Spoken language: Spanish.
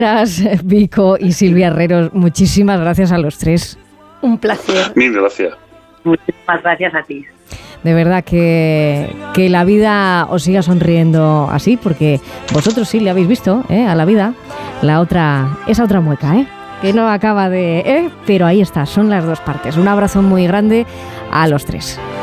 Vico y Silvia Herreros, muchísimas gracias a los tres. Un placer. Mil gracias. Muchísimas gracias a ti. De verdad que la vida os siga sonriendo así, porque vosotros sí le habéis visto a la vida esa otra mueca, que no acaba de... pero ahí está, son las dos partes. Un abrazo muy grande a los tres.